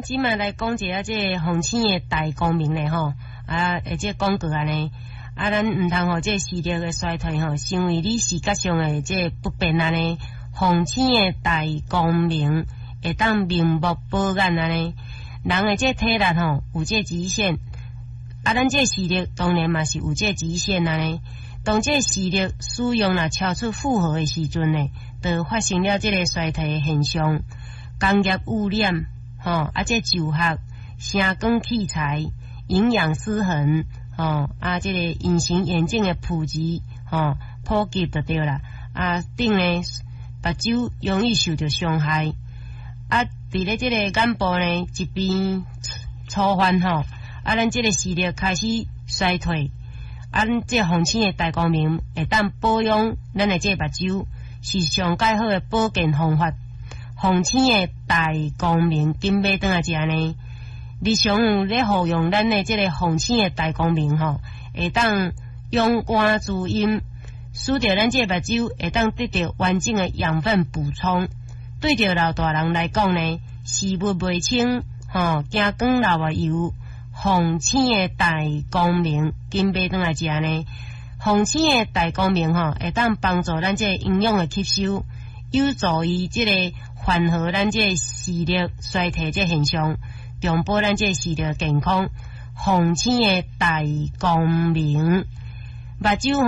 即卖来讲一下这红星的大光明咧吼，啊，这广告安尼，啊，咱毋通互这视力的衰退吼，成为你视觉上的这不便安尼。红星的大光明会当明目保眼安尼，人的这体力吼有这极限，啊，咱这视力当然嘛是有这极限安尼。当这视力使用若超出负荷的时阵呢，就发生了这个衰退的现象。工业污染，吼，啊，这就学、声光器材、营养失衡，吼，啊，这个隐形眼镜的普及，吼，普及就对啦。啊，顶呢，目睭容易受到伤害。啊，伫咧这个眼部呢，一边粗犯吼，啊，咱这个视力开始衰退。啊，这红星的大光明会当保养咱的这目睭，是上介好的保健方法。红星的大光明，紧买转来食呢。日常有咧服用咱的这个红星的大光明吼，会当勇肝滋阴，使得咱这目睭会当得到完整的养分补充。对着老大人来讲呢，视物袂清，吼，惊光流啊油。红星的大光明，紧买转来食呢。红星的大光明吼，会当帮助咱这营养的吸收，有助于这个缓和咱这视力衰退这现象，重保咱这视力健康。红星的大光明，目睭